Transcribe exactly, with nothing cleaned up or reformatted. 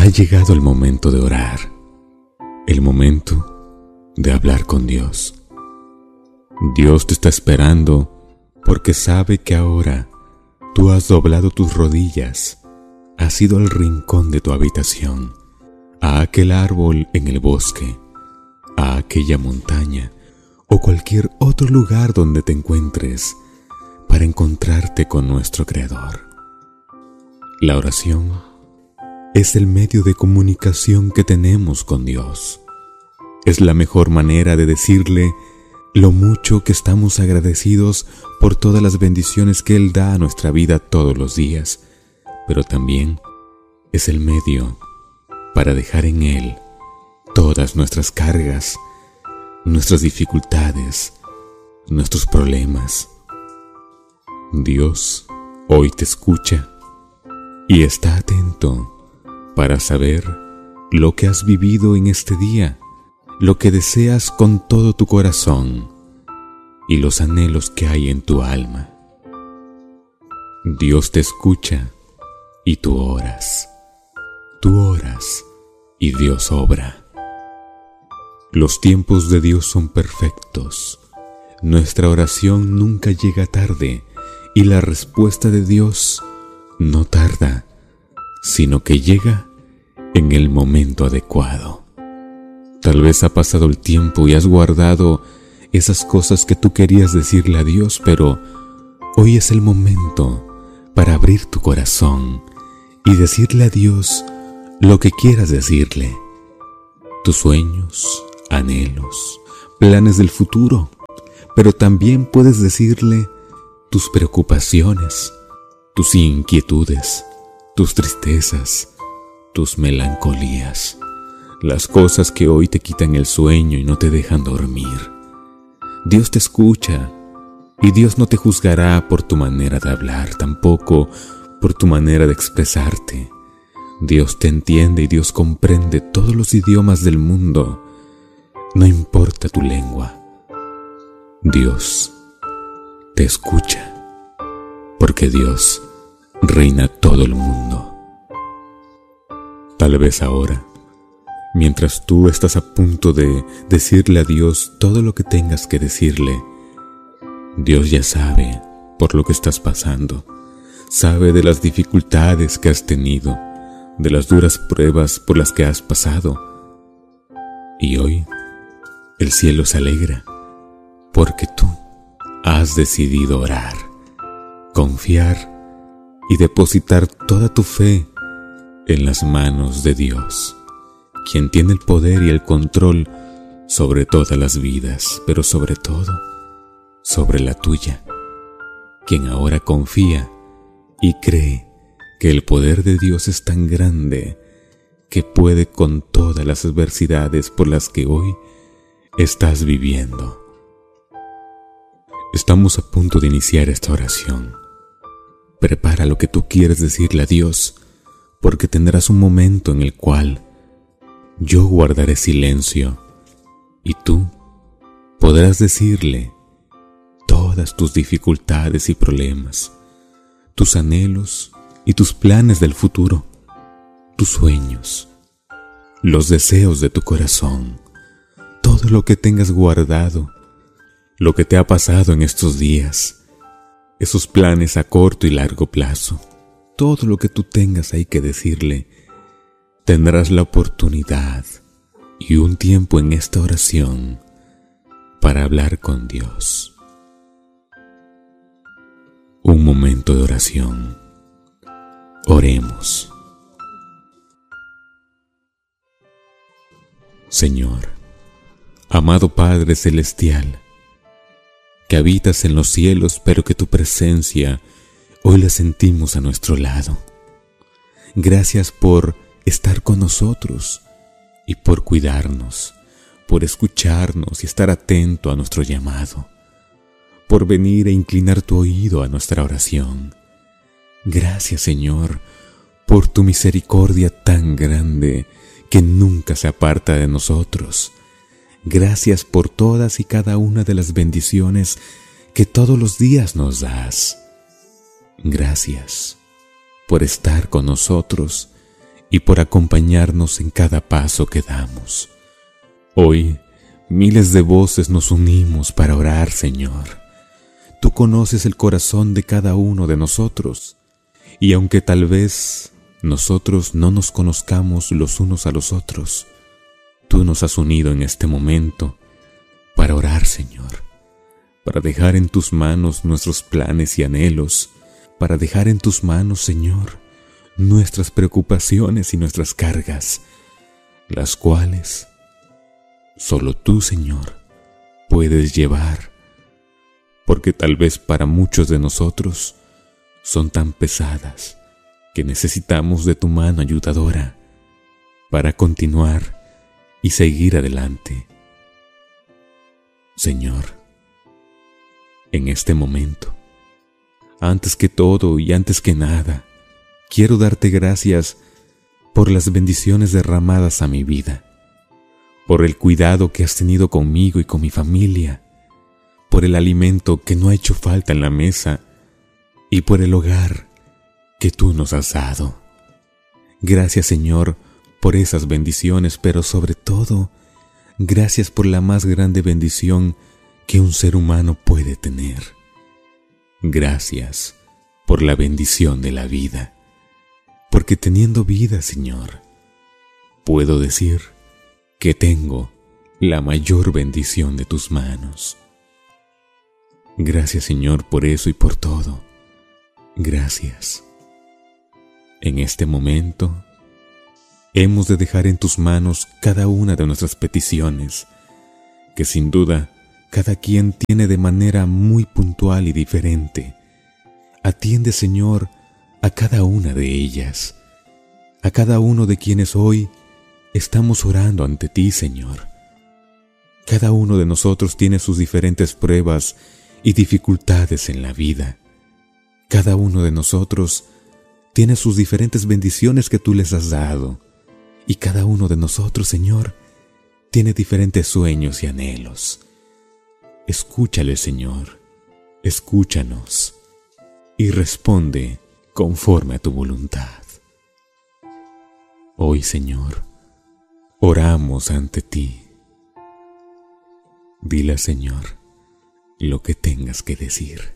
Ha llegado el momento de orar, el momento de hablar con Dios. Dios te está esperando porque sabe que ahora tú has doblado tus rodillas, has ido al rincón de tu habitación, a aquel árbol en el bosque, a aquella montaña o cualquier otro lugar donde te encuentres para encontrarte con nuestro Creador. La oración es el medio de comunicación que tenemos con Dios. Es la mejor manera de decirle lo mucho que estamos agradecidos por todas las bendiciones que Él da a nuestra vida todos los días, pero también es el medio para dejar en Él todas nuestras cargas, nuestras dificultades, nuestros problemas. Dios hoy te escucha y está atento para saber lo que has vivido en este día, lo que deseas con todo tu corazón y los anhelos que hay en tu alma. Dios te escucha y tú oras. Tú oras y Dios obra. Los tiempos de Dios son perfectos. Nuestra oración nunca llega tarde y la respuesta de Dios no tarda, sino que llega en el momento adecuado. Tal vez ha pasado el tiempo y has guardado esas cosas que tú querías decirle a Dios, pero hoy es el momento para abrir tu corazón y decirle a Dios lo que quieras decirle. Tus sueños, anhelos, planes del futuro, pero también puedes decirle tus preocupaciones, tus inquietudes, tus tristezas, tus melancolías, las cosas que hoy te quitan el sueño y no te dejan dormir. Dios te escucha y Dios no te juzgará por tu manera de hablar, tampoco por tu manera de expresarte. Dios te entiende y Dios comprende todos los idiomas del mundo. No importa tu lengua, Dios te escucha, porque Dios reina todo el mundo. Tal vez ahora, mientras tú estás a punto de decirle a Dios todo lo que tengas que decirle, Dios ya sabe por lo que estás pasando, sabe de las dificultades que has tenido, de las duras pruebas por las que has pasado. Y hoy el cielo se alegra porque tú has decidido orar, confiar y depositar toda tu fe en las manos de Dios, quien tiene el poder y el control sobre todas las vidas, pero sobre todo sobre la tuya, quien ahora confía y cree que el poder de Dios es tan grande que puede con todas las adversidades por las que hoy estás viviendo. Estamos a punto de iniciar esta oración. Prepara lo que tú quieres decirle a Dios, porque tendrás un momento en el cual yo guardaré silencio y tú podrás decirle todas tus dificultades y problemas, tus anhelos y tus planes del futuro, tus sueños, los deseos de tu corazón, todo lo que tengas guardado, lo que te ha pasado en estos días, esos planes a corto y largo plazo, todo lo que tú tengas ahí que decirle. Tendrás la oportunidad y un tiempo en esta oración para hablar con Dios. Un momento de oración. Oremos. Señor, amado Padre Celestial, que habitas en los cielos, pero que tu presencia hoy la sentimos a nuestro lado. Gracias por estar con nosotros y por cuidarnos, por escucharnos y estar atento a nuestro llamado, por venir e inclinar tu oído a nuestra oración. Gracias, Señor, por tu misericordia tan grande que nunca se aparta de nosotros. Gracias por todas y cada una de las bendiciones que todos los días nos das. Gracias por estar con nosotros y por acompañarnos en cada paso que damos. Hoy, miles de voces nos unimos para orar, Señor. Tú conoces el corazón de cada uno de nosotros, y aunque tal vez nosotros no nos conozcamos los unos a los otros, tú nos has unido en este momento para orar, Señor, para dejar en tus manos nuestros planes y anhelos, para dejar en tus manos, Señor, nuestras preocupaciones y nuestras cargas, las cuales solo tú, Señor, puedes llevar, porque tal vez para muchos de nosotros son tan pesadas que necesitamos de tu mano ayudadora para continuar y seguir adelante. Señor, en este momento, antes que todo y antes que nada, quiero darte gracias por las bendiciones derramadas a mi vida, por el cuidado que has tenido conmigo y con mi familia, por el alimento que no ha hecho falta en la mesa y por el hogar que tú nos has dado. Gracias, Señor, por esas bendiciones, pero sobre todo, gracias por la más grande bendición que un ser humano puede tener. Gracias por la bendición de la vida, porque teniendo vida, Señor, puedo decir que tengo la mayor bendición de tus manos. Gracias, Señor, por eso y por todo. Gracias. En este momento, hemos de dejar en tus manos cada una de nuestras peticiones, que sin duda cada quien tiene de manera muy puntual y diferente. Atiende, Señor, a cada una de ellas, a cada uno de quienes hoy estamos orando ante ti, Señor. Cada uno de nosotros tiene sus diferentes pruebas y dificultades en la vida. Cada uno de nosotros tiene sus diferentes bendiciones que tú les has dado. Y cada uno de nosotros, Señor, tiene diferentes sueños y anhelos. Escúchale, Señor, escúchanos y responde conforme a tu voluntad. Hoy, Señor, oramos ante ti. Dile, Señor, lo que tengas que decir.